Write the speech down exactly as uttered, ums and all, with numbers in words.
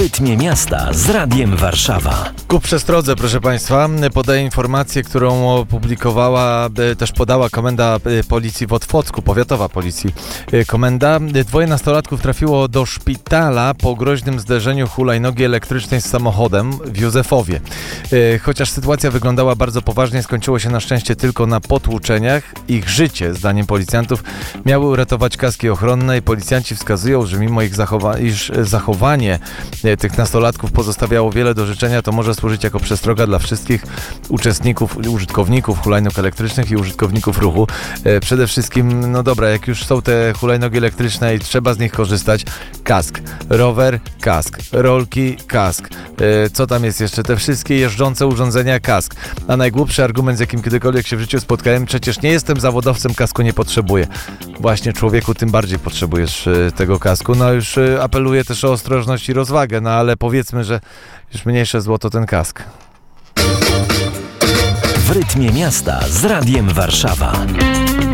rytmie miasta z Radiem Warszawa. Ku przestrodze, proszę Państwa, podaję informację, którą opublikowała, też podała komenda policji w Otwocku, powiatowa policji komenda. Dwoje nastolatków trafiło do szpitala po groźnym zderzeniu hulajnogi elektrycznej z samochodem w Józefowie. Chociaż sytuacja wyglądała bardzo poważnie, skończyło się na szczęście tylko na potłuczeniach. Ich życie, zdaniem policjantów, miały uratować kaski ochronne i policjanci wskazują, że mimo ich zachowa- iż zachowanie tych nastolatków pozostawiało wiele do życzenia, to może służyć jako przestroga dla wszystkich uczestników, użytkowników hulajnóg elektrycznych i użytkowników ruchu. Przede wszystkim, no dobra, jak już są te hulajnogi elektryczne i trzeba z nich korzystać, kask, rower, kask, rolki, kask. Co tam jest jeszcze? Te wszystkie jeżdżące urządzenia, kask. A najgłupszy argument, z jakim kiedykolwiek się w życiu spotkałem, przecież nie jestem zawodowcem, kasku nie potrzebuję. Właśnie, człowieku, tym bardziej potrzebujesz tego kasku. No już apeluję też o ostrożność i rozwagę, no ale powiedzmy, że już mniejsze złoto ten kask. W rytmie miasta z Radiem Warszawa.